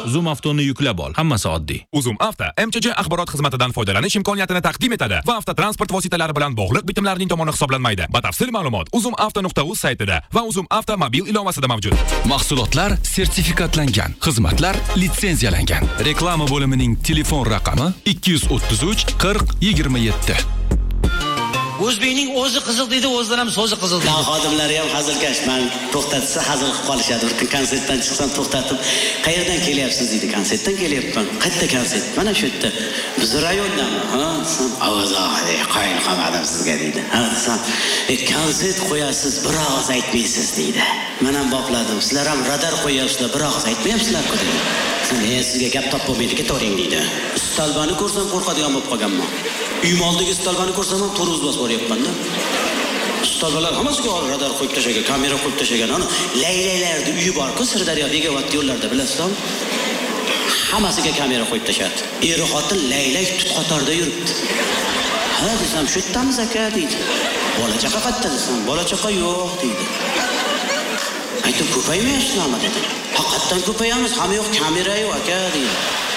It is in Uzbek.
Zoom Avtoni yuklab ol. Hammasi oddiy. Uzum Avto MCJ axborot xizmatidan foydalanish imkoniyatini taqdim etadi va avtotransport vositalari bilan bog'liq bitimlarning tomoni hisoblanmaydi. Batafsil ma'lumot uzumavto.uz saytida va Uzum Avto mobil ilovasida mavjud. Mahsulotlar sertifikatlangan, xizmatlar litsenziyalangan. Reklama bo'limining telefon raqami 233 40 27. O'zbekning o'zi qiziq deydi, o'zidan ham so'zi qiziq deydi. Xodimlari ham hazilkash, men to'xtatsa hazil qilib qolishadi. Bir kun konsertdan chiqsam to'xtatib, "Qayerdan kelyapsiz?" deydi. "Konsertdan kelyapman." "Qayerda konsert?" "Mana shu yerda." "Biz rayondanmi?" "Ha, desam, "Avazodi, qo'yin qolmadim sizga" deydi. "Ha, desam, konsert qo'yasiz, bir og'iz aytmaysiz" deydi. Men ham bopladim. "Sizlar ham radar qo'yasizlar, bir og'iz aytmayapsizlar-ku" deydi. "Sizga gap topolmaydi, ketavering" deydi. Istalbani ko'rsam qo'rqadigan bo'lib qolganman. Uyim oldidagi istalbani ko'rsam ham to'ruz bosib boryapman-da. Istalbalar hammasiga radar qo'yib tashlagan, kamera qo'yib tashlagan. Ana laylaylarni uyi bor-ku, Sirdaryo Begavat yo'llarda bilasizmi? Hammasiga kamera qo'yib tashladi. Eri xotin laylay tut qatorda yuribdi. "Ha, desam, shu yerdamiz aka" deydi. "Bola chaqa qayerda?" desam, "Bola chaqa yo'q" deydi. "Aytib ko'paymayapsizlarmi?" dedim. "Haqiqatan ko'payamiz, hamma yoq kamera yo'q aka" deydi.